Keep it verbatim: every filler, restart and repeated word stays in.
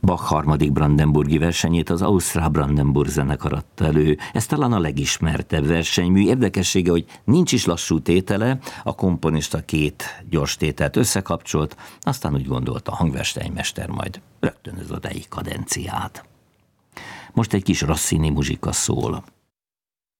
Bach harmadik brandenburgi versenyét az Ausztrál Brandenburg zenekar adta elő. Ez talán a legismertebb versenymű. Érdekessége, hogy nincs is lassú tétele, a komponista két gyors tételt összekapcsolt, aztán úgy gondolta a hangversenymester, majd rögtön ez odáig kadenciát. Most egy kis Rossini muzsika szól.